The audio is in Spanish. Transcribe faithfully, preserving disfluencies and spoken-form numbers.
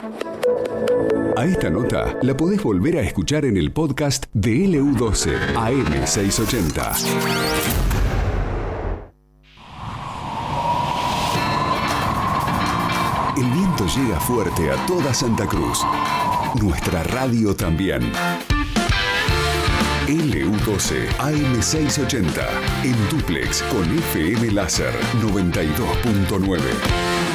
A esta nota la podés volver a escuchar en el podcast de L U doce A M seiscientos ochenta. El viento llega fuerte a toda Santa Cruz. Nuestra radio también. L U doce A M seiscientos ochenta en dúplex con F M Láser noventa y dos punto nueve.